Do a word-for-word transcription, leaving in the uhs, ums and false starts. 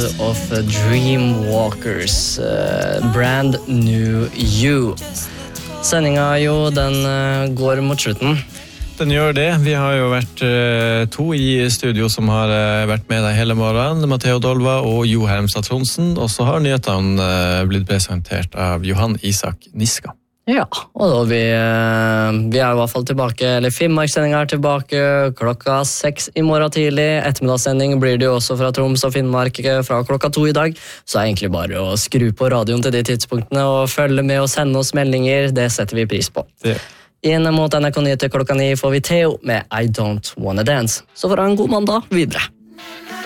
of Dreamwalkers, uh, Brand New You. Sendinga jo, den uh, går mot slutten. Den gjør det. Vi har jo vært uh, to i studio som har uh, vært med deg hele morgenen. Matteo Dolva og Jo Hermstad Tronsen. Og så har nyhetene uh, blitt presentert av Johan Isak Niska. Ja, og da vi, uh, vi er i hvert fall tilbake, eller Finnmarkssendinga er tilbake klokka seks i morgen tidlig. Ettermiddagssending blir det jo også fra Troms og Finnmark fra klokka to i dag. Så er egentlig bare å skru på radioen til de tidspunktene og følge med og sende oss meldinger. Det setter vi pris på. Det. Inn mot N R K Nyheter klokka ni får vi Theo med I Don't Wanna Dance. Så får ha en god mandag videre.